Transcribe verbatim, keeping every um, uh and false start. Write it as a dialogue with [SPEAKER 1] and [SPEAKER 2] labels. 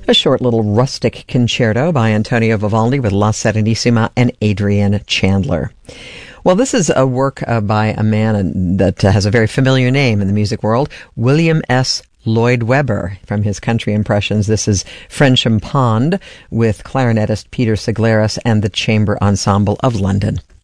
[SPEAKER 1] a short little rustic concerto by Antonio Vivaldi with La Serenissima and Adrian Chandler. Well, this is a work uh, by a man that uh, has a very familiar name in the music world, William S. Lloyd Webber. From his country impressions, this is Frensham Pond with clarinetist Peter Seglaris and the Chamber Ensemble of London.